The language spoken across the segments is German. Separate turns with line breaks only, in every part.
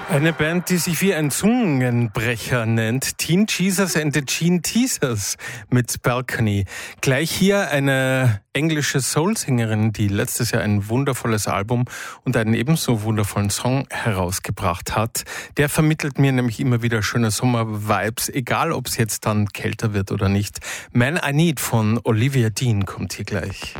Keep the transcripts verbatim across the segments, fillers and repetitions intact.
Eine Band, die sich wie ein Zungenbrecher nennt. Teen Jesus and the Gene Teasers mit Balcony. Gleich hier eine englische Soul-Sängerin, die letztes Jahr ein wundervolles Album und einen ebenso wundervollen Song herausgebracht hat. Der vermittelt mir nämlich immer wieder schöne Sommer-Vibes, egal ob es jetzt dann kälter wird oder nicht. Man I Need von Olivia Dean kommt hier gleich.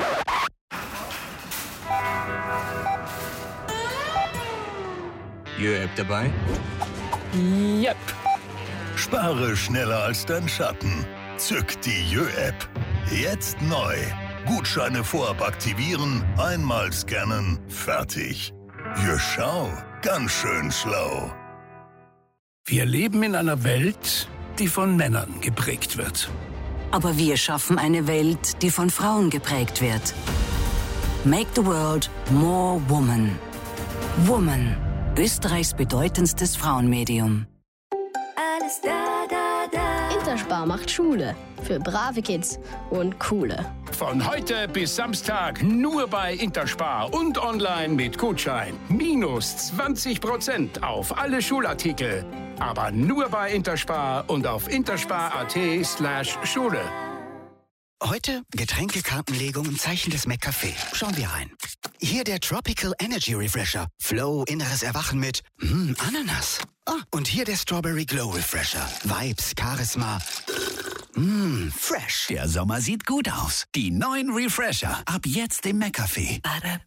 Jö-App dabei?
Yep.
Spare schneller als dein Schatten. Zück die Jö-App. Jetzt neu. Gutscheine vorab aktivieren, einmal scannen, fertig. Jö, schau, ganz schön schlau.
Wir leben in einer Welt, die von Männern geprägt wird.
Aber wir schaffen eine Welt, die von Frauen geprägt wird. Make the world more woman. Woman. Österreichs bedeutendstes Frauenmedium.
Alles da, da, da.
Interspar macht Schule für brave Kids und coole.
Von heute bis Samstag nur bei Interspar und online mit Gutschein. Minus zwanzig Prozent auf alle Schulartikel. Aber nur bei Interspar und auf interspar.at slash Schule.
Heute Getränkekartenlegung im Zeichen des McCafé. Schauen wir rein. Hier der Tropical Energy Refresher. Flow, inneres Erwachen mit mm, Ananas. Ah, und hier der Strawberry Glow Refresher. Vibes, Charisma. Mm, fresh.
Der Sommer sieht gut aus. Die neuen Refresher. Ab jetzt im McCafé.